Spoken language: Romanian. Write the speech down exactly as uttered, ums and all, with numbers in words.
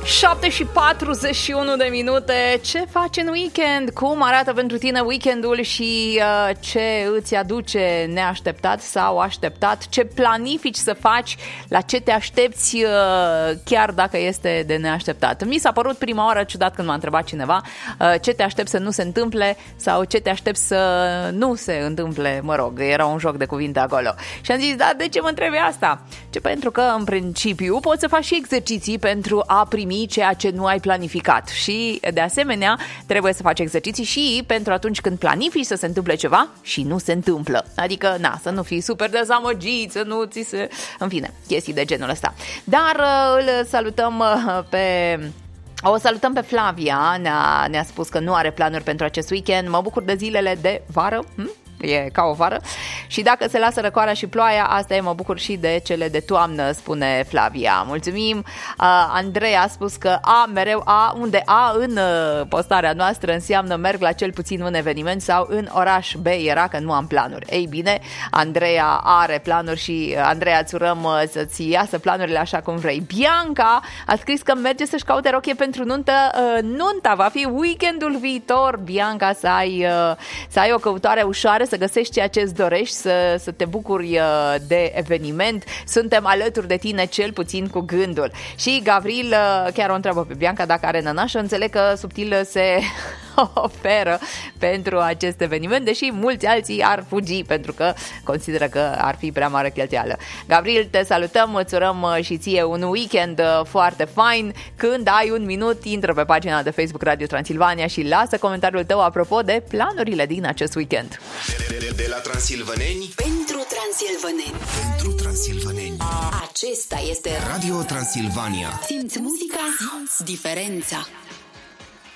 șapte și patruzeci și unu de minute. Ce faci în weekend? Cum arată pentru tine weekendul și uh, ce îți aduce neașteptat sau așteptat? Ce planifici să faci? La ce te aștepți uh, chiar dacă este de neașteptat? Mi s-a părut prima oară ciudat când m-a întrebat cineva uh, ce te aștepți să nu se întâmple sau ce te aștepți să nu se întâmple. Mă rog, era un joc de cuvinte acolo. Și am zis, da, de ce mă întrebi asta? Ce pentru că în principiu poți să faci și exerciții pentru a primi ceea ce nu ai planificat și de asemenea trebuie să faci exerciții și pentru atunci când planifici să se întâmple ceva și nu se întâmplă, adică na, să nu fii super dezamăgit, să nu ți se... în fine, chestii de genul ăsta. Dar îl salutăm pe... O salutăm pe Flavia, ne-a, ne-a spus că nu are planuri pentru acest weekend. Mă bucur de zilele de vară, hm? E ca o vară. Și dacă se lasă răcoarea și ploaia, asta e, mă bucur și de cele de toamnă, spune Flavia. Mulțumim. uh, Andrei a spus că A mereu A, unde A în uh, postarea noastră înseamnă merg la cel puțin un eveniment sau în oraș. B era că nu am planuri. Ei bine, Andreea are planuri și uh, Andreea, îți urăm uh, să-ți iasă planurile așa cum vrei. Bianca a scris că merge să-și caute rochie pentru nuntă. uh, Nunta va fi weekendul viitor. Bianca, să ai, uh, să ai o căutare ușoară, să găsești ceea ce îți dorești, să, să te bucuri de eveniment. Suntem alături de tine, cel puțin cu gândul. Și Gavril chiar o întreabă pe Bianca dacă are nănașă. Înțeleg că subtil se oferă pentru acest eveniment, deși mulți alții ar fugi pentru că consideră că ar fi prea mare cheltuială. Gavril, te salutăm, îți urăm și ție un weekend foarte fain. Când ai un minut, intră pe pagina de Facebook Radio Transilvania și lasă comentariul tău apropo de planurile din acest weekend. De, de, de la Transilvaneni pentru Transilvaneni. Pentru Transilvaneni. Acesta este Radio Transilvania. Simți muzica, simți diferența.